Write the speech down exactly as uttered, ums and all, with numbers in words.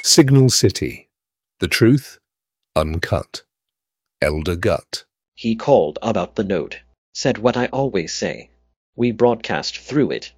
Signal City. The truth, uncut. Elder Gut. He called about the note, said what I always say. We broadcast through it.